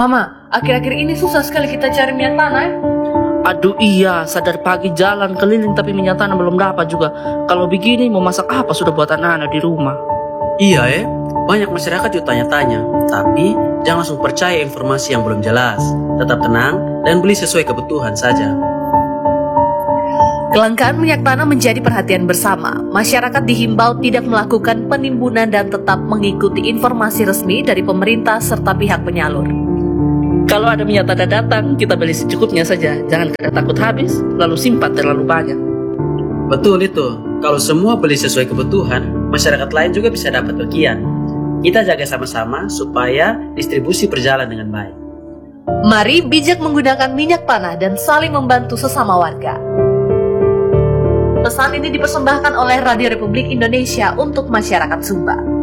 Mama, akhir-akhir ini susah sekali kita cari minyak tanah. Aduh iya, sadar pagi jalan keliling tapi minyak tanah belum dapat juga. Kalau begini mau masak apa sudah buat anak-anak di rumah. Iya banyak masyarakat juga tanya-tanya. Tapi jangan langsung percaya informasi yang belum jelas. Tetap tenang dan beli sesuai kebutuhan saja. Kelangkaan minyak tanah menjadi perhatian bersama. Masyarakat dihimbau tidak melakukan penimbunan dan tetap mengikuti informasi resmi dari pemerintah serta pihak penyalur. Kalau ada minyak tanah datang, kita beli secukupnya saja. Jangan karena takut habis, lalu simpan terlalu banyak. Betul itu. Kalau semua beli sesuai kebutuhan, masyarakat lain juga bisa dapat bagian. Kita jaga sama-sama supaya distribusi berjalan dengan baik. Mari bijak menggunakan minyak tanah dan saling membantu sesama warga. Pesan ini dipersembahkan oleh Radio Republik Indonesia untuk masyarakat Sumba.